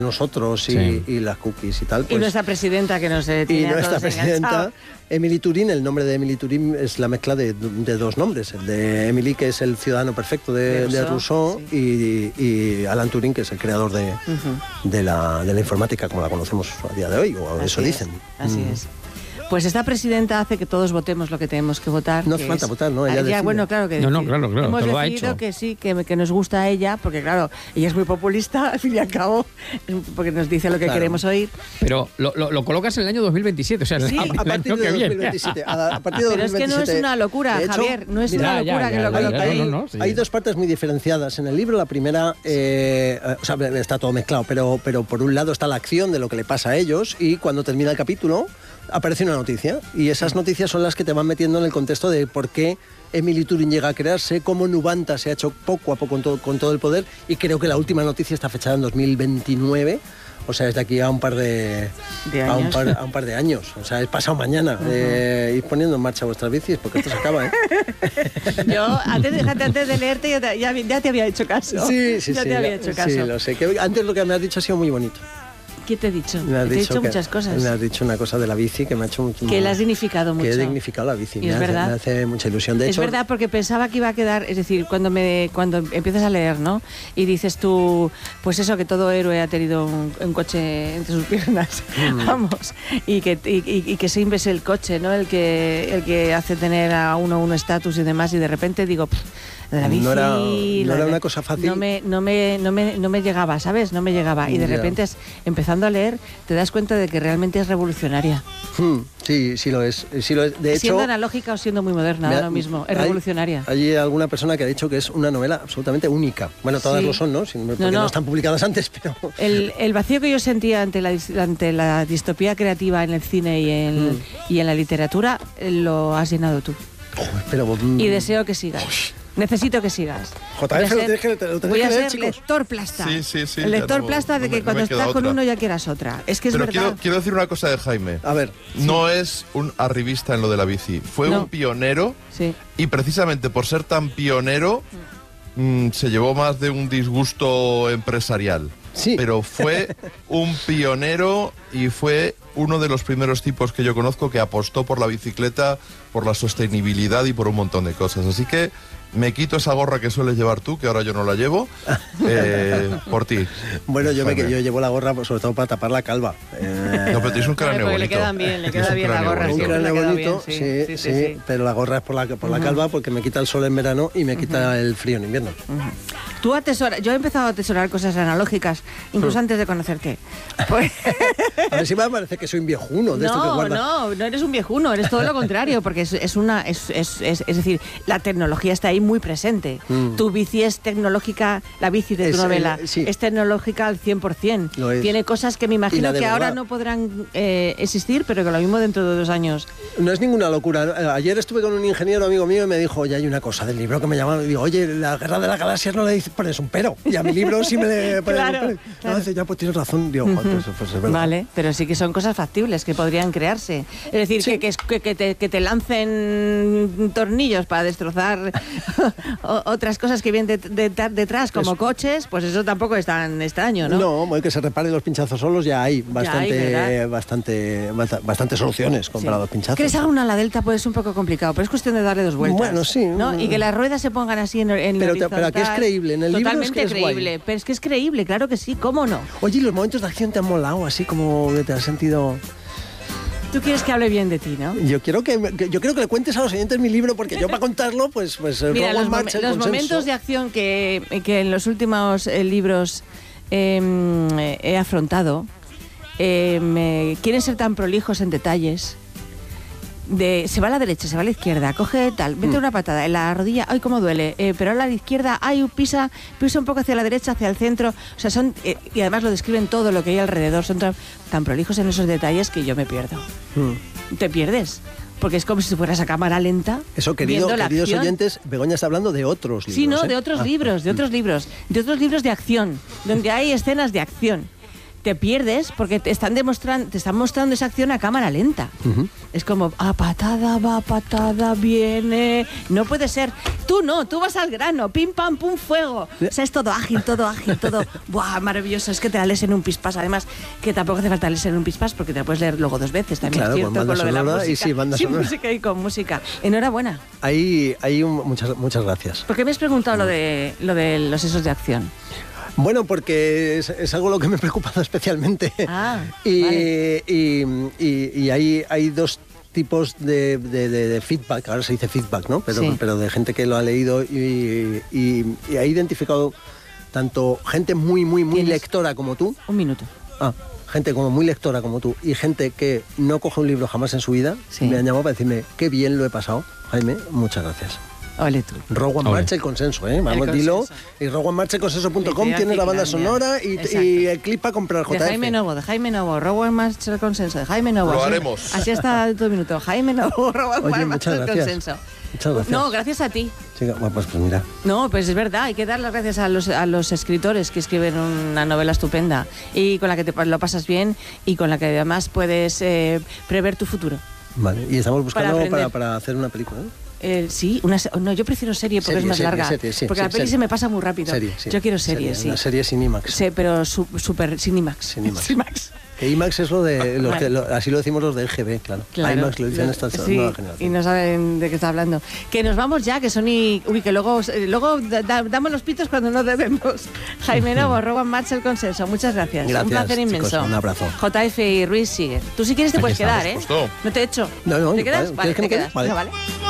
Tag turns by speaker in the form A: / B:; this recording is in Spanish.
A: nosotros y las cookies y tal. Pues,
B: y nuestra presidenta que nos tiene
A: y
B: a
A: nuestra
B: todos
A: presidenta, Emily Turing, el nombre de Emily Turing es la mezcla de dos nombres. El de Emily, que es el ciudadano perfecto de Rousseau, sí. y Alan Turing, que es el creador de la informática como la conocemos a día de hoy, o así eso dicen.
B: Así es. Pues esta presidenta hace que todos votemos lo que tenemos que votar.
A: No hace falta votar, ¿no? Ella decide.
B: Bueno, claro que
C: claro,
B: hemos
C: lo ha
B: decidido
C: hecho.
B: que sí, que nos gusta a ella, porque claro, ella es muy populista, al fin y al cabo, porque nos dice lo que queremos oír.
C: Pero lo colocas en el año 2027, o sea,
B: sí,
A: a partir de 2027. A partir de 2027.
B: Pero es que no es una locura,
A: de hecho,
B: Javier, no es una locura que lo coloque ahí.
A: Hay dos partes muy diferenciadas en el libro. La primera, o sea, está todo mezclado, pero por un lado está la acción de lo que le pasa a ellos, y cuando termina el capítulo aparece una noticia, y esas noticias son las que te van metiendo en el contexto de por qué Emily Turing llega a crearse, cómo Nubanta se ha hecho poco a poco con todo el poder, y creo que la última noticia está fechada en 2029, o sea, es de aquí a un par de años. A un par de años, o sea, es pasado mañana. Ir poniendo en marcha vuestras bicis, porque esto se acaba, ¿eh?
B: Yo, antes de leerte, ya te había hecho caso.
A: Sí,
B: te había hecho caso.
A: Sí, lo sé. Que antes lo que me has dicho ha sido muy bonito.
B: ¿Qué te he dicho?
A: Te he
B: dicho muchas cosas.
A: Me has dicho una cosa de la bici que me ha hecho mucho.
B: Que la has dignificado mucho.
A: Que he dignificado la bici.
B: Y es verdad.
A: Me hace mucha ilusión. De hecho,
B: es verdad, porque pensaba que iba a quedar, es decir, cuando empiezas a leer, ¿no? Y dices tú, pues eso, que todo héroe ha tenido un coche entre sus piernas, vamos, y que siempre es el coche, ¿no? El que hace tener a uno un estatus y demás, y de repente digo, la bici,
A: no era una cosa fácil.
B: No me llegaba, ¿sabes? No me llegaba. Y de repente, empezando a leer, te das cuenta de que realmente es revolucionaria.
A: Sí lo es. De
B: siendo
A: hecho,
B: analógica o siendo muy moderna, lo mismo. Es revolucionaria.
A: Hay alguna persona que ha dicho que es una novela absolutamente única. Bueno, todas lo son, ¿no? Porque no están publicadas antes, pero...
B: El vacío que yo sentía ante la distopía creativa en el cine y en la literatura, lo has llenado tú. Y deseo que sigas. Necesito que sigas.
A: JF, lo tenés que leer, chicos.
B: Lector plasta.
D: Sí.
B: El lector plasta de que cuando estás con uno ya quieras otra. Es que es verdad.
D: Pero quiero decir una cosa de Jaime.
A: A ver.
D: No es un arribista en lo de la bici. Fue un pionero.
B: Sí.
D: Y precisamente por ser tan pionero, se llevó más de un disgusto empresarial.
A: Sí.
D: Pero fue un pionero y fue uno de los primeros tipos que yo conozco que apostó por la bicicleta, por la sostenibilidad y por un montón de cosas. Así que me quito esa gorra que sueles llevar tú, que ahora yo no la llevo, por ti.
A: Bueno, yo llevo la gorra sobre todo para tapar la calva.
D: No, pero tienes un cráneo bonito.
B: Le queda bien la gorra.
A: Un cráneo bonito,
B: sí,
A: pero la gorra es por la calva, porque me quita el sol en verano y me quita el frío en invierno.
B: Tú atesoras, yo he empezado a atesorar cosas analógicas, incluso antes de conocerte. Pues...
A: A ver si me parece que soy un viejuno de esto que guarda.
B: No eres un viejuno, eres todo lo contrario, porque es decir, la tecnología está ahí muy presente. Tu bici es tecnológica, la bici de tu novela es tecnológica al 100%. Tiene cosas que me imagino que ahora no podrán existir, pero que lo mismo dentro de 2 años.
A: No es ninguna locura. Ayer estuve con un ingeniero amigo mío y me dijo, oye, hay una cosa del libro que me llama, y digo, oye, la Guerra de las Galaxias no le pones un pero, y a mi libro sí me le pones un pero. No, dice, ya, pues tienes razón. Digo, pues es verdad.
B: Vale, pero sí que son cosas factibles que podrían crearse. Es decir, que te lancen tornillos para destrozar otras cosas que vienen detrás, como coches, pues eso tampoco es tan extraño, ¿no?
A: No, que se reparen los pinchazos solos, ya hay bastante soluciones contra los pinchazos.
B: Que les haga una a la Delta puede ser un poco complicado, pero es cuestión de darle 2 vueltas.
A: Bueno, sí.
B: ¿no? Y que las ruedas se pongan así en horizontal.
A: Pero aquí es creíble, en el libro es que es
B: creíble,
A: guay.
B: pero es que es creíble, claro que sí, ¿cómo no?
A: Oye, ¿y los momentos de acción te han molado, así como que te has sentido...?
B: Tú quieres que hable bien de ti, ¿no?
A: Yo quiero que le cuentes a los oyentes mi libro, porque yo para contarlo, pues
B: mira, los momentos de acción que en los últimos libros he afrontado quieren ser tan prolijos en detalles. Se va a la derecha, se va a la izquierda, coge tal, mete una patada en la rodilla, ¡ay, cómo duele! Pero a la izquierda, ¡ay, pisa un poco hacia la derecha, hacia el centro! O sea, son... y además lo describen todo lo que hay alrededor, son tan prolijos en esos detalles que yo me pierdo. Te pierdes. Porque es como si fueras a cámara lenta.
A: Eso, queridos oyentes, Begoña está hablando de otros libros.
B: Sí, no, de otros libros, de otros libros de acción, donde hay escenas de acción. te pierdes porque te están mostrando esa acción a cámara lenta. Es como, patada, viene. No puede ser. Tú no, tú vas al grano, pim, pam, pum, fuego. O sea, es todo ágil, todo. ¡Buah, maravilloso! Es que te la lees en un pispás. Además, que tampoco hace falta leerse en un pispás porque te la puedes leer luego 2 veces. También
A: claro,
B: es cierto, con lo de la música.
A: Y sí, banda sonora.
B: Música y con música. Enhorabuena.
A: Muchas gracias.
B: ¿Por qué me has preguntado lo de los esos de acción?
A: Bueno, porque es algo lo que me ha preocupado especialmente.
B: Vale.
A: Y hay 2 tipos de feedback, ahora se dice feedback, ¿no? Pero de gente que lo ha leído y ha identificado tanto gente muy lectora como tú.
B: Un minuto.
A: Gente como muy lectora como tú y gente que no coge un libro jamás en su vida, me han llamado para decirme qué bien lo he pasado. Jaime, muchas gracias.
B: Ole tú.
A: Rowan March, el consenso, ¿eh? Vamos, dilo. Y rowanmarchconsenso.com tiene la banda sonora y el clip para comprar JF.
B: De Jaime Novo, Rowan March, el consenso, de Jaime Novo.
D: Lo haremos.
B: Así está todo el minuto. Jaime Novo, Rowan March, el consenso.
A: Muchas gracias.
B: No, gracias a ti.
A: Sí, pues mira.
B: No, pues es verdad, hay que dar las gracias a los escritores que escriben una novela estupenda y con la que lo pasas bien y con la que además puedes prever tu futuro.
A: Vale, y estamos buscando para hacer una película, ¿no?
B: Sí, no, yo prefiero serie porque es más larga. Porque la peli se me pasa muy rápido. Yo quiero serie, sí.
A: Una serie sin IMAX.
B: Sí, pero súper sin IMAX.
A: Sin IMAX. Que IMAX es lo de así lo decimos los del GB, claro. IMAX lo dicen esta nueva generación.
B: Y no saben de qué está hablando. Que nos vamos ya, que son que luego damos los pitos cuando no debemos. Jaime Novo, Rowan March, el consenso. Muchas gracias. Un placer inmenso.
A: Chicos, un abrazo.
B: JF y Ruiz siguen. Tú si quieres te puedes quedar, ¿eh?
D: Justo.
B: No te echo.
A: No,
B: ¿Te quedas?
A: ¿quieres que me quede?
B: Vale.